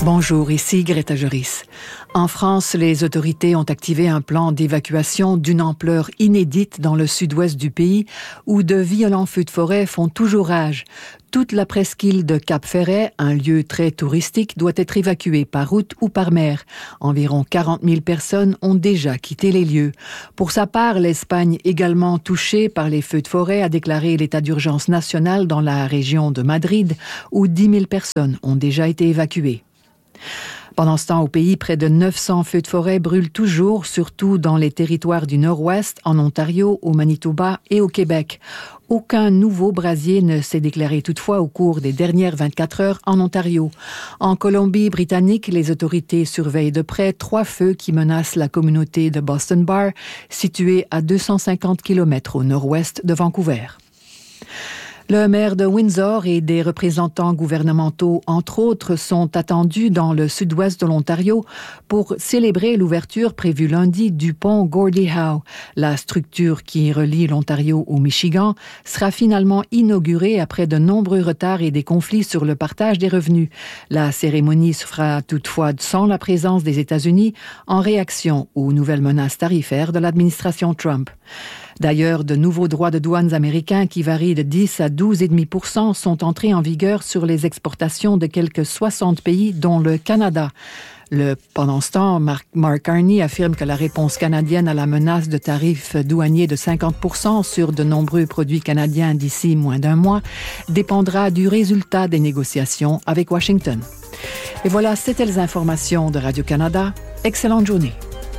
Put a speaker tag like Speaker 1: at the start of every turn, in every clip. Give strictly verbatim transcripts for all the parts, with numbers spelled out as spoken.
Speaker 1: Bonjour, ici Greta Joris. En France, les autorités ont activé un plan d'évacuation d'une ampleur inédite dans le sud-ouest du pays, où de violents feux de forêt font toujours rage. Toute la presqu'île de Cap-Ferret, un lieu très touristique, doit être évacuée par route ou par mer. Environ quarante mille personnes ont déjà quitté les lieux. Pour sa part, l'Espagne, également touchée par les feux de forêt, a déclaré l'état d'urgence national dans la région de Madrid, où dix mille personnes ont déjà été évacuées. Pendant ce temps, au pays, près de neuf cents feux de forêt brûlent toujours, surtout dans les territoires du Nord-Ouest, en Ontario, au Manitoba et au Québec. Aucun nouveau brasier ne s'est déclaré toutefois au cours des dernières vingt-quatre heures en Ontario. En Colombie-Britannique, les autorités surveillent de près trois feux qui menacent la communauté de Boston Bar, située à deux cent cinquante kilomètres au nord-ouest de Vancouver. Le maire de Windsor et des représentants gouvernementaux, entre autres, sont attendus dans le sud-ouest de l'Ontario pour célébrer l'ouverture prévue lundi du pont Gordie Howe. La structure qui relie l'Ontario au Michigan sera finalement inaugurée après de nombreux retards et des conflits sur le partage des revenus. La cérémonie se fera toutefois sans la présence des États-Unis en réaction aux nouvelles menaces tarifaires de l'administration Trump. D'ailleurs, de nouveaux droits de douane américains qui varient de dix à douze virgule cinq pour cent sont entrés en vigueur sur les exportations de quelques soixante pays, dont le Canada. Le, pendant ce temps, Mark, Mark Carney affirme que la réponse canadienne à la menace de tarifs douaniers de cinquante pour cent sur de nombreux produits canadiens d'ici moins d'un mois dépendra du résultat des négociations avec Washington. Et voilà, c'était les informations de Radio-Canada. Excellente journée.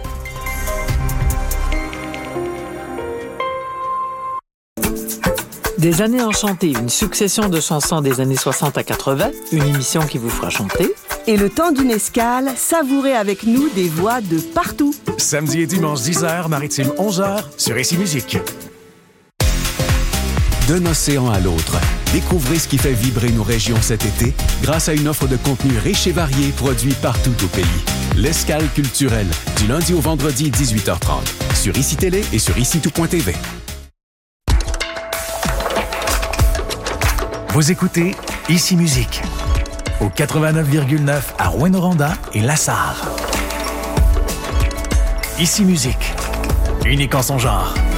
Speaker 2: Des années enchantées, une succession de chansons des années soixante à quatre-vingts, une émission qui vous fera chanter.
Speaker 3: Et le temps d'une escale, savourez avec nous des voix de partout.
Speaker 4: Samedi et dimanche dix heures, maritime onze heures, sur Ici Musique.
Speaker 5: D'un océan à l'autre, découvrez ce qui fait vibrer nos régions cet été grâce à une offre de contenu riche et varié produit partout au pays. L'escale culturelle, du lundi au vendredi dix-huit heures trente, sur Ici Télé et sur ici tout point t v.
Speaker 4: Vous écoutez Ici Musique au quatre-vingt-neuf virgule neuf à Rouyn-Noranda et La Sarre. Ici Musique, unique en son genre.